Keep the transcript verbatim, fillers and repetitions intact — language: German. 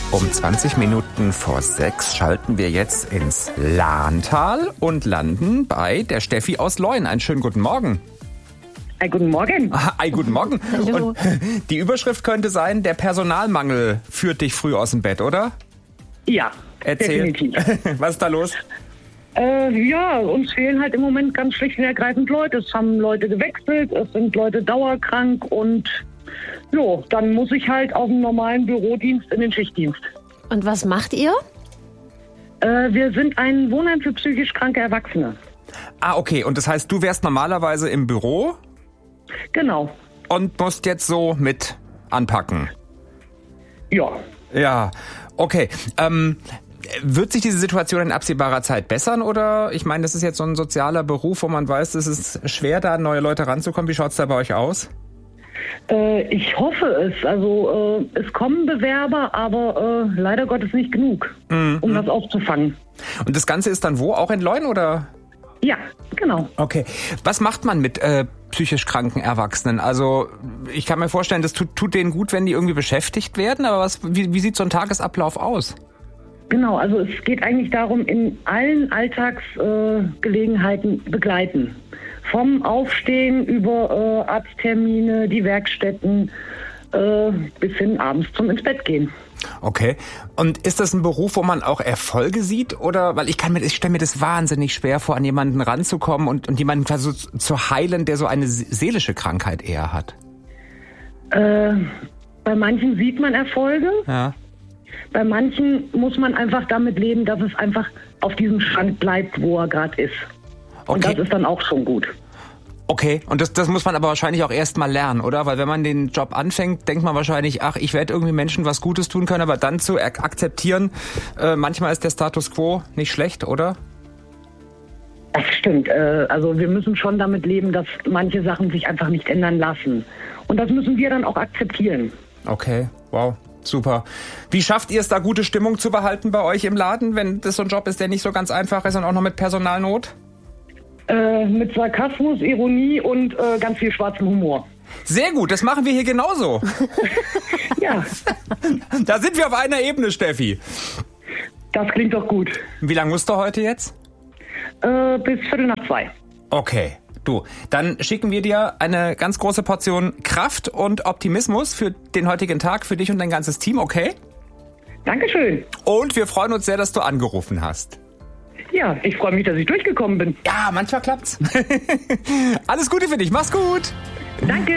Um zwanzig Minuten vor sechs schalten wir jetzt ins Lahntal und landen bei der Steffi aus Leun. Einen schönen guten Morgen. Ei, guten Morgen. Ei, guten Morgen. Hallo. Und die Überschrift könnte sein, der Personalmangel führt dich früh aus dem Bett, oder? Ja, Erzähl. definitiv. Was ist da los? Äh, ja, uns fehlen halt im Moment ganz schlicht und ergreifend Leute. Es haben Leute gewechselt, es sind Leute dauerkrank und jo, dann muss ich halt aus dem normalen Bürodienst in den Schichtdienst. Und was macht ihr? Äh, wir sind ein Wohnheim für psychisch kranke Erwachsene. Ah, okay. Und das heißt, du wärst normalerweise im Büro Genau. und musst jetzt so mit anpacken. Ja. Ja, okay. Ähm, wird sich diese Situation in absehbarer Zeit bessern oder? Ich meine, das ist jetzt so ein sozialer Beruf, wo man weiß, es ist schwer, da an neue Leute ranzukommen. Wie schaut's da bei euch aus? Äh, ich hoffe es. Also äh, es kommen Bewerber, aber äh, leider Gottes nicht genug, Mhm. um das aufzufangen. Und das Ganze ist dann wo? Auch in Leun oder? Ja, genau. Okay. Was macht man mit äh, psychisch kranken Erwachsenen? Also ich kann mir vorstellen, das tut, tut denen gut, wenn die irgendwie beschäftigt werden. Aber was, wie, wie sieht so ein Tagesablauf aus? Genau, also es geht eigentlich darum, in allen Alltagsgelegenheiten äh, Gelegenheiten begleiten. Vom Aufstehen über äh, Arzttermine, die Werkstätten, äh, bis hin abends zum ins Bett gehen. Okay. Und ist das ein Beruf, wo man auch Erfolge sieht? Oder, weil ich kann mir, ich stelle mir das wahnsinnig schwer vor, an jemanden ranzukommen und, und jemanden quasi so zu heilen, der so eine seelische Krankheit eher hat. Äh, bei manchen sieht man Erfolge, Ja. bei manchen muss man einfach damit leben, dass es einfach auf diesem Stand bleibt, wo er gerade ist. Und Okay. das ist dann auch schon gut. Okay, und das, das muss man aber wahrscheinlich auch erst mal lernen, oder? Weil wenn man den Job anfängt, denkt man wahrscheinlich, ach, ich werde irgendwie Menschen was Gutes tun können, aber dann zu ak- akzeptieren, äh, manchmal ist der Status quo nicht schlecht, oder? Das stimmt. Äh, also wir müssen schon damit leben, dass manche Sachen sich einfach nicht ändern lassen. Und das müssen wir dann auch akzeptieren. Okay, wow, super. Wie schafft ihr es da, gute Stimmung zu behalten bei euch im Laden, wenn das so ein Job ist, der nicht so ganz einfach ist und auch noch mit Personalnot? Äh, mit Sarkasmus, Ironie und äh, ganz viel schwarzem Humor. Sehr gut, das machen wir hier genauso. Ja, Da sind wir auf einer Ebene, Steffi. das klingt doch gut. Wie lange musst du heute jetzt? Äh, bis Viertel nach zwei. Okay, du, dann schicken wir dir eine ganz große Portion Kraft und Optimismus für den heutigen Tag, für dich und dein ganzes Team, okay? Dankeschön. Und wir freuen uns sehr, dass du angerufen hast. Ja, ich freue mich, dass ich durchgekommen bin. Ja, manchmal klappt's. Alles Gute für dich, mach's gut. Danke.